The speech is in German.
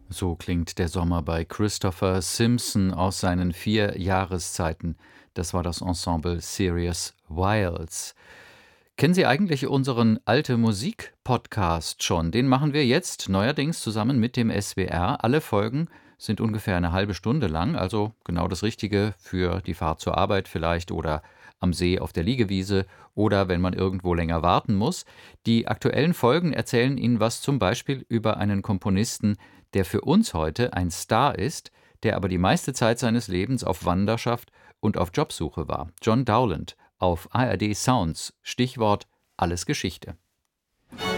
So klingt der Sommer bei Christopher Simpson aus seinen 4 Jahreszeiten. Das war das Ensemble Serious Wilds. Kennen Sie eigentlich unseren Alte Musik Podcast schon? Den machen wir jetzt neuerdings zusammen mit dem SWR. Alle Folgen sind ungefähr eine halbe Stunde lang, also genau das Richtige für die Fahrt zur Arbeit vielleicht oder am See auf der Liegewiese oder wenn man irgendwo länger warten muss. Die aktuellen Folgen erzählen Ihnen was zum Beispiel über einen Komponisten, der für uns heute ein Star ist, der aber die meiste Zeit seines Lebens auf Wanderschaft und auf Jobsuche war. John Dowland auf ARD Sounds, Stichwort Alles Geschichte.